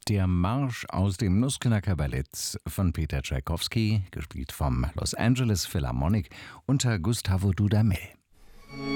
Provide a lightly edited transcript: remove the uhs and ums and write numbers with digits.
Der Marsch aus dem Nussknacker Ballett von Peter Tschaikowski, gespielt vom Los Angeles Philharmonic unter Gustavo Dudamel.